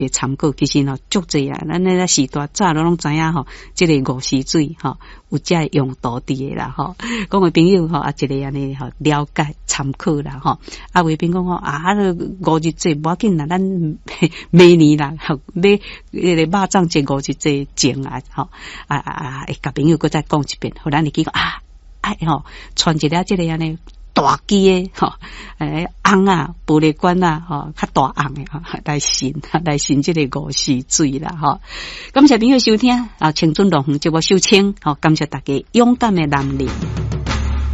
会参考，其实足济啊，咱那时代早拢知影这个五溪水有这用途伫诶啦讲个朋友啊一个安尼了解参考啦卫兵讲五日节无要紧啦，咱明年啦买迄个肉粽节五日节前会甲朋友搁再讲一遍，互咱会记讲传一个这个安尼大基诶红啊玻璃管啊较大红诶来信这个五溪水啦感谢朋友收听青春乐园节目收听感谢大家勇敢诶男人。